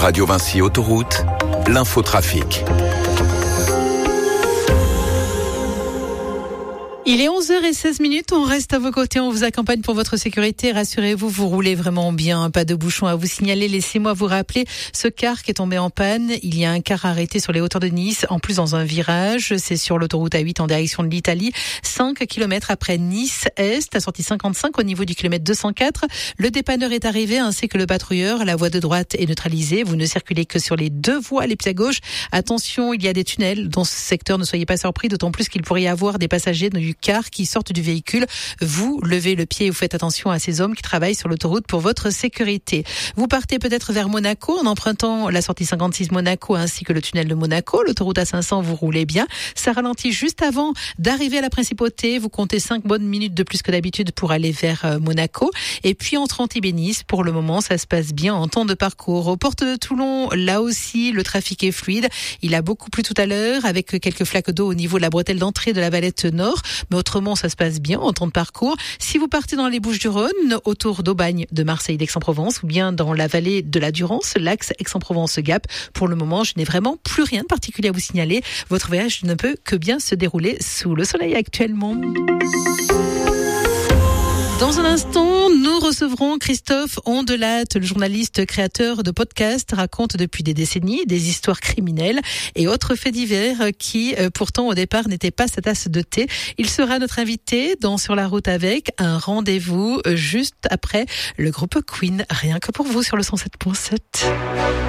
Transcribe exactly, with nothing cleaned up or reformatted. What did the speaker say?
Radio Vinci Autoroute, l'infotrafic. Il est onze heures seize, on reste à vos côtés, on vous accompagne pour votre sécurité. Rassurez-vous, vous roulez vraiment bien, pas de bouchons à vous signaler. Laissez-moi vous rappeler ce car qui est tombé en panne. Il y a un car arrêté sur les hauteurs de Nice, en plus dans un virage. C'est sur l'autoroute A huit en direction de l'Italie, cinq kilomètres après Nice-Est, à sortie cinquante-cinq au niveau du kilomètre deux cent quatre. Le dépanneur est arrivé ainsi que le patrouilleur. La voie de droite est neutralisée. Vous ne circulez que sur les deux voies les plus à gauche. Attention, il y a des tunnels dans ce secteur. Ne soyez pas surpris, d'autant plus qu'il pourrait y avoir des passagers du car qui sortent du véhicule. Vous levez le pied et vous faites attention à ces hommes qui travaillent sur l'autoroute pour votre sécurité. Vous partez peut-être vers Monaco en empruntant la sortie cinquante-six Monaco ainsi que le tunnel de Monaco. L'autoroute A cinq cents, vous roulez bien. Ça ralentit juste avant d'arriver à la Principauté. Vous comptez cinq bonnes minutes de plus que d'habitude pour aller vers Monaco. Et puis entre Antibes et Nice, pour le moment, ça se passe bien en temps de parcours. Aux portes de Toulon, là aussi, le trafic est fluide. Il a beaucoup plu tout à l'heure avec quelques flaques d'eau au niveau de la bretelle d'entrée de la Valette Nord. Mais autrement, ça se passe bien en temps de parcours. Si vous partez dans les Bouches-du-Rhône, autour d'Aubagne, de Marseille, d'Aix-en-Provence, ou bien dans la vallée de la Durance, l'axe Aix-en-Provence-Gap, pour le moment, je n'ai vraiment plus rien de particulier à vous signaler. Votre voyage ne peut que bien se dérouler sous le soleil actuellement. Dans un instant, nous recevrons Christophe Ondelat, le journaliste créateur de podcasts, raconte depuis des décennies des histoires criminelles et autres faits divers qui, pourtant, au départ, n'étaient pas sa tasse de thé. Il sera notre invité dans Sur la route avec un rendez-vous juste après le groupe Queen. Rien que pour vous sur le cent sept point sept.